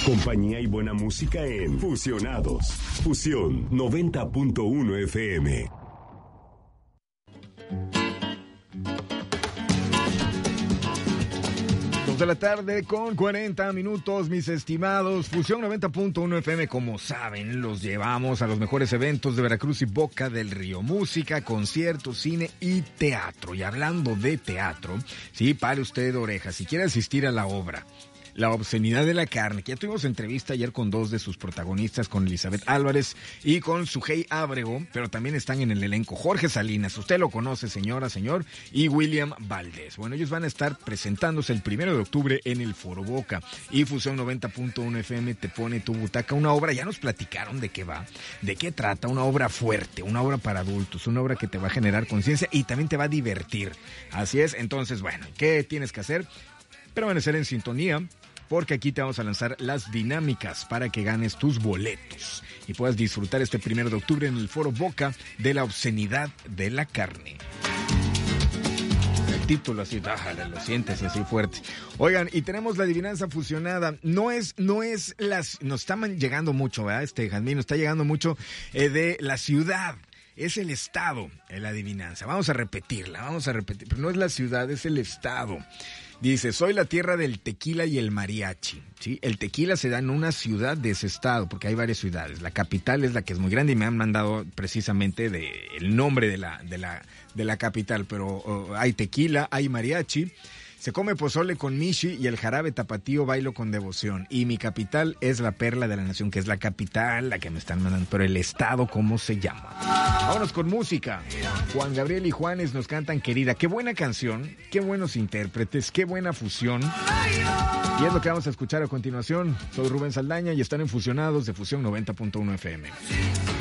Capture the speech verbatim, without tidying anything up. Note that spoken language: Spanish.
Compañía y buena música en Fusionados. Fusión noventa punto uno F M. De la tarde con cuarenta minutos, mis estimados. Fusión noventa punto uno F M, como saben, los llevamos a los mejores eventos de Veracruz y Boca del Río. Música, conciertos, cine y teatro. Y hablando de teatro, sí, pare usted orejas. Si quiere asistir a la obra La obscenidad de la carne, que ya tuvimos entrevista ayer con dos de sus protagonistas, con Elizabeth Álvarez y con Sujei Ábrego, pero también están en el elenco Jorge Salinas, usted lo conoce, señora, señor, y William Valdés. Bueno, ellos van a estar presentándose el primero de octubre en el Foro Boca, y Fusión noventa punto uno F M te pone tu butaca, una obra, ya nos platicaron de qué va, de qué trata, una obra fuerte, una obra para adultos, una obra que te va a generar conciencia y también te va a divertir. Así es, entonces, bueno, ¿qué tienes que hacer? Permanecer en sintonía, porque aquí te vamos a lanzar las dinámicas para que ganes tus boletos y puedas disfrutar este primero de octubre en el Foro Boca de La obscenidad de la carne. El título así, bájale, lo sientes así fuerte. Oigan, y tenemos la adivinanza fusionada. No es, no es las, nos están llegando mucho, ¿verdad? Este Jazmín, nos está llegando mucho eh, de la ciudad. Es el estado, eh, la adivinanza. Vamos a repetirla, vamos a repetir. Pero no es la ciudad, es el estado. Dice, soy la tierra del tequila y el mariachi, ¿sí? El tequila se da en una ciudad de ese estado, porque hay varias ciudades. La capital es la que es muy grande y me han mandado precisamente de el nombre de la, de la, de la capital. Pero uh, hay tequila, hay mariachi. Se come pozole con mishi y el jarabe tapatío bailo con devoción. Y mi capital es la perla de la nación, que es la capital, la que me están mandando. Pero el estado, ¿cómo se llama? Vámonos con música. Juan Gabriel y Juanes nos cantan Querida. Qué buena canción, qué buenos intérpretes, qué buena fusión. Y es lo que vamos a escuchar a continuación. Soy Rubén Saldaña y están en Fusionados de Fusión noventa punto uno F M.